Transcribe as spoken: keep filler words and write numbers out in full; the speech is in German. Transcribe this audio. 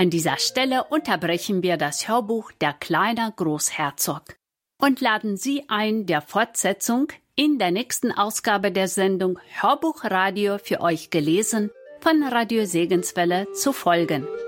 An dieser Stelle unterbrechen wir das Hörbuch Der kleine Großherzog und laden Sie ein, der Fortsetzung in der nächsten Ausgabe der Sendung Hörbuchradio für euch gelesen von Radio Segenswelle zu folgen.